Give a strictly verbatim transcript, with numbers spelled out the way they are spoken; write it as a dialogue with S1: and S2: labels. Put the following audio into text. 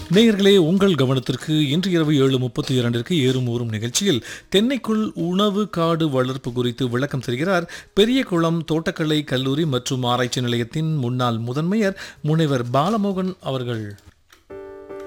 S1: நேயர்களே, உங்கள் கவனத்திற்கு இன்று இரவு ஏழு முப்பத்தி இரண்டிற்கு ஏறும் ஊறும் நிகழ்ச்சியில் தென்னைக்குள் உணவு காடு வளர்ப்பு குறித்து விளக்கம் தருகிறார் பெரியகுளம் தோட்டக்கலை கல்லூரி மற்றும் ஆராய்ச்சி நிலையத்தின் முன்னாள் முதன்மையர் முனைவர் பாலமோகன் அவர்கள்.